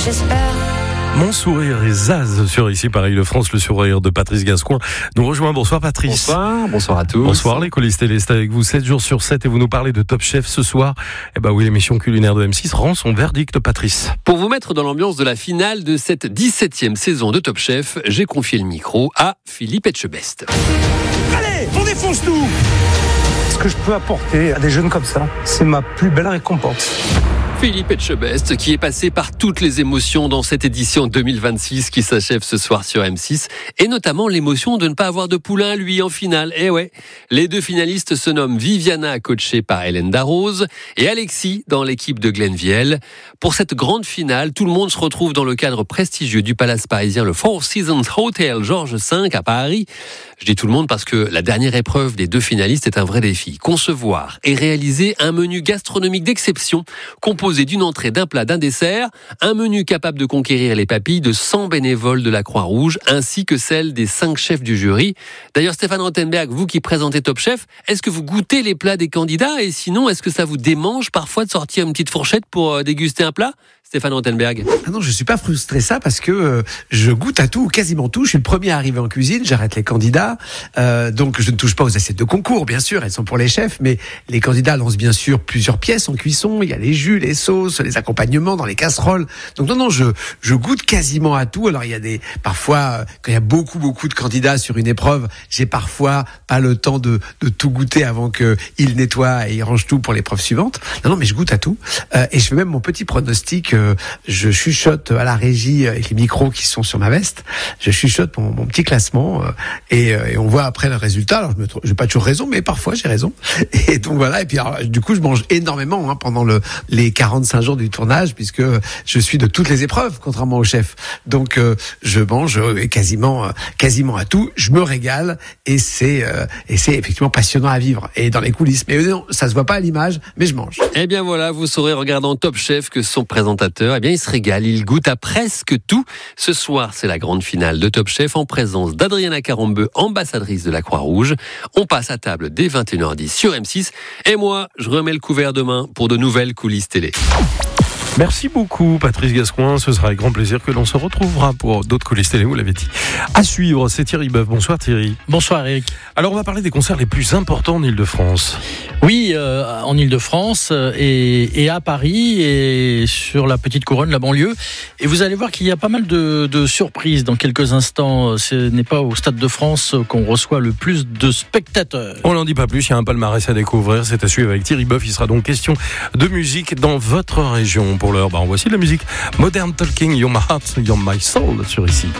j'espère. Mon sourire est zaz sur Ici Paris de France, le sourire de Patrice Gascoin nous rejoint. Bonsoir Patrice. Bonsoir à tous. Bonsoir les coulisses télé, c'est avec vous 7 jours sur 7 et vous nous parlez de Top Chef ce soir. Eh ben oui, l'émission culinaire de M6 rend son verdict, Patrice. Pour vous mettre dans l'ambiance de la finale de cette 17e saison de Top Chef, j'ai confié le micro à Philippe Etchebest. Allez, on défonce tout. Ce que je peux apporter à des jeunes comme ça, c'est ma plus belle récompense. Philippe Etchebest, qui est passé par toutes les émotions dans cette édition 2026 qui s'achève ce soir sur M6, et notamment l'émotion de ne pas avoir de poulain, lui, en finale. Eh ouais, les deux finalistes se nomment Viviana, coachée par Hélène Darroze, et Alexis, dans l'équipe de Glenn Viel. Pour cette grande finale, tout le monde se retrouve dans le cadre prestigieux du palace parisien, le Four Seasons Hotel Georges V à Paris. Je dis tout le monde parce que la dernière épreuve des deux finalistes est un vrai défi. Concevoir et réaliser un menu gastronomique d'exception, composé d'une entrée, d'un plat, d'un dessert, un menu capable de conquérir les papilles de 100 bénévoles de la Croix-Rouge, ainsi que celles des 5 chefs du jury. D'ailleurs, Stéphane Rothenberg, vous qui présentez Top Chef, est-ce que vous goûtez les plats des candidats? Et sinon, est-ce que ça vous démange parfois de sortir une petite fourchette pour déguster un plat? Stéphane Rothenberg. Ah non, je suis pas frustré ça parce que je goûte à tout, quasiment tout. Je suis le premier à arriver en cuisine, j'arrête les candidats. Donc je ne touche pas aux assiettes de concours, bien sûr, elles sont pour les chefs, mais les candidats lancent bien sûr plusieurs pièces en cuisson. Il y a les jus, les sauces, les accompagnements dans les casseroles. Donc non, je goûte quasiment à tout. Alors il y a parfois, quand il y a beaucoup de candidats sur une épreuve, j'ai parfois pas le temps de tout goûter avant qu'ils nettoient et ils rangent tout pour l'épreuve suivante. Non, mais je goûte à tout. Et je fais même mon petit pronostic. Je chuchote à la régie avec les micros qui sont sur ma veste. Je chuchote mon petit classement et on voit après le résultat. Alors j'ai pas toujours raison, mais parfois j'ai raison. Et donc voilà. Et puis alors, du coup, je mange énormément pendant les 45 jours du tournage, puisque je suis de toutes les épreuves, contrairement au chef. Donc je mange quasiment à tout. Je me régale et c'est effectivement passionnant à vivre. Et dans les coulisses, mais non, ça se voit pas à l'image, mais je mange. Eh bien voilà, vous saurez regardant Top Chef que son présentateur, eh bien, il se régale, il goûte à presque tout. Ce soir, c'est la grande finale de Top Chef en présence d'Adriana Carambeu, ambassadrice de la Croix-Rouge. On passe à table dès 21h10 sur M6. Et moi, je remets le couvert demain pour de nouvelles coulisses télé. Merci beaucoup Patrice Gascoin, ce sera avec grand plaisir que l'on se retrouvera pour d'autres coulisses télé, vous l'avez dit. À suivre, c'est Thierry Boeuf. Bonsoir Thierry. Bonsoir Eric. Alors on va parler des concerts les plus importants en Ile-de-France. Oui, en Ile-de-France et à Paris et sur la petite couronne, la banlieue. Et vous allez voir qu'il y a pas mal de surprises dans quelques instants. Ce n'est pas au Stade de France qu'on reçoit le plus de spectateurs. On n'en dit pas plus, il y a un palmarès à découvrir, c'est à suivre avec Thierry Boeuf. Il sera donc question de musique dans votre région. Pour l'heure, voici la musique Modern Talking, You're My Heart, You're My Soul sur Ici.